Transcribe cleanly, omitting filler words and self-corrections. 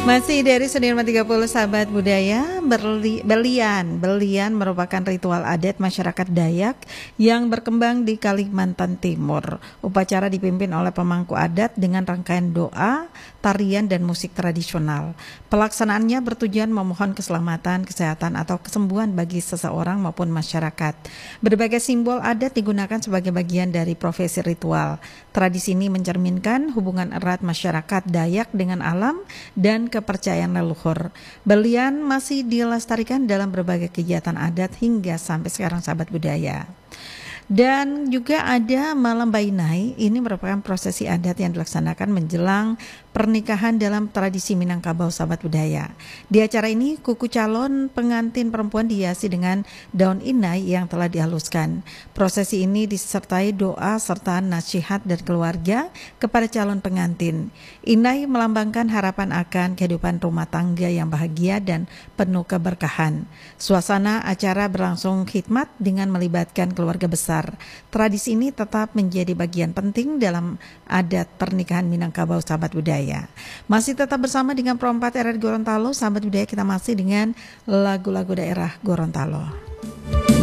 Masih dari Sudirman 30 sahabat budaya, Belian merupakan ritual adat masyarakat Dayak yang berkembang di Kalimantan Timur. Upacara dipimpin oleh pemangku adat dengan rangkaian doa, tarian dan musik tradisional. Pelaksanaannya bertujuan memohon keselamatan, kesehatan atau kesembuhan bagi seseorang maupun masyarakat. Berbagai simbol adat digunakan sebagai bagian dari profesi ritual. Tradisi ini mencerminkan hubungan erat masyarakat Dayak dengan alam dan kepercayaan leluhur. Belian masih dilestarikan dalam berbagai kegiatan adat hingga sampai sekarang sahabat budaya. Dan juga ada Malam Bainai, ini merupakan prosesi adat yang dilaksanakan menjelang pernikahan dalam tradisi Minangkabau sahabat budaya. Di acara ini kuku calon pengantin perempuan dihiasi dengan daun inai yang telah dihaluskan. Prosesi ini disertai doa serta nasihat dari keluarga kepada calon pengantin. Inai melambangkan harapan akan kehidupan rumah tangga yang bahagia dan penuh keberkahan. Suasana acara berlangsung khidmat dengan melibatkan keluarga besar. Tradisi ini tetap menjadi bagian penting dalam adat pernikahan Minangkabau sahabat budaya. Masih tetap bersama dengan Pro 4 RRI Gorontalo, sahabat budaya, kita masih dengan lagu-lagu daerah Gorontalo.